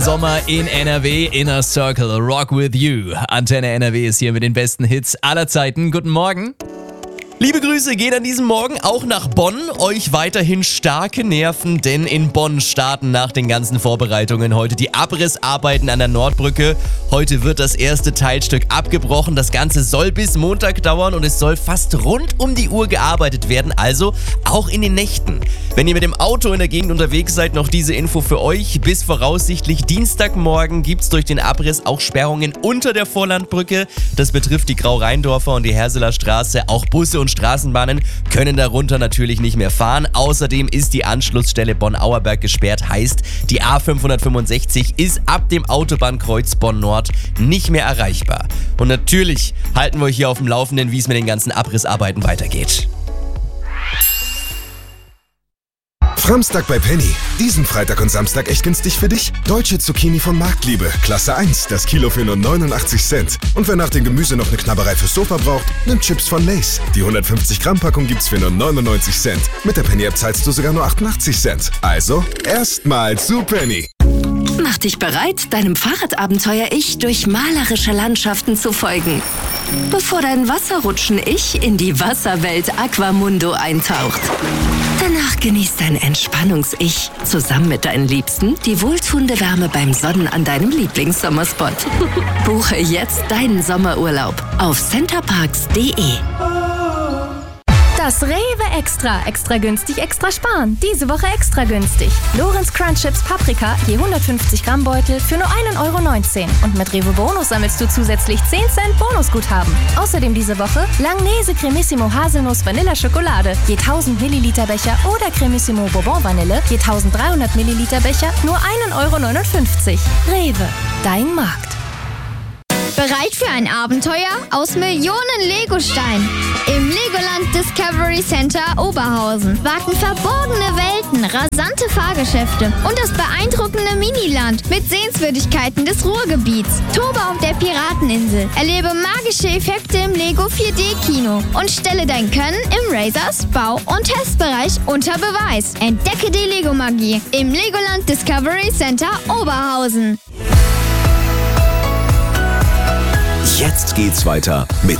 Sommer in NRW, Inner Circle, Rock with You. Antenne NRW ist hier mit den besten Hits aller Zeiten. Guten Morgen. Liebe Grüße gehen an diesem Morgen auch nach Bonn. Euch weiterhin starke Nerven, denn in Bonn starten nach den ganzen Vorbereitungen heute die Abrissarbeiten an der Nordbrücke. Heute wird das erste Teilstück abgebrochen. Das Ganze soll bis Montag dauern und es soll fast rund um die Uhr gearbeitet werden, also auch in den Nächten. Wenn ihr mit dem Auto in der Gegend unterwegs seid, noch diese Info für euch. Bis voraussichtlich Dienstagmorgen gibt's durch den Abriss auch Sperrungen unter der Vorlandbrücke. Das betrifft die Grau-Rheindorfer und die Herseler Straße. Auch Busse und Straßenbahnen können darunter natürlich nicht mehr fahren. Außerdem ist die Anschlussstelle Bonn-Auerberg gesperrt. Heißt, die A565 ist ab dem Autobahnkreuz Bonn-Nord nicht mehr erreichbar. Und natürlich halten wir euch hier auf dem Laufenden, wie es mit den ganzen Abrissarbeiten weitergeht. Framstag bei Penny. Diesen Freitag und Samstag echt günstig für dich. Deutsche Zucchini von Marktliebe. Klasse 1. Das Kilo für nur 89 Cent. Und wer nach dem Gemüse noch eine Knabberei fürs Sofa braucht, nimmt Chips von Lay's. Die 150 Gramm Packung gibt's für nur 99 Cent. Mit der Penny App zahlst du sogar nur 88 Cent. Also, erstmal zu Penny. Mach dich bereit, deinem Fahrradabenteuer-Ich durch malerische Landschaften zu folgen. Bevor dein Wasserrutschen-Ich in die Wasserwelt Aquamundo eintaucht. Danach genießt dein Entspannungs-Ich zusammen mit deinen Liebsten die wohltuende Wärme beim Sonnen an deinem Lieblingssommerspot. Buche jetzt deinen Sommerurlaub auf centerparks.de. Das Rewe Extra. Extra günstig, extra sparen. Diese Woche extra günstig. Lorenz Crunch Chips Paprika, je 150 Gramm Beutel für nur 1,19 €. Und mit Rewe Bonus sammelst du zusätzlich 10 Cent Bonusguthaben. Außerdem diese Woche Langnese Cremissimo Haselnuss Vanilla Schokolade, je 1000 Milliliter Becher oder Cremissimo Bourbon Vanille, je 1300 Milliliter Becher, nur 1,59 €. Rewe, dein Markt. Bereit für ein Abenteuer aus Millionen Legosteinen? Im Legoland Discovery Center Oberhausen warten verborgene Welten, rasante Fahrgeschäfte und das beeindruckende Miniland mit Sehenswürdigkeiten des Ruhrgebiets. Tobe auf der Pirateninsel, erlebe magische Effekte im Lego 4D-Kino und stelle dein Können im Razors Bau- und Testbereich unter Beweis. Entdecke die Lego-Magie im Legoland Discovery Center Oberhausen. Jetzt geht's weiter mit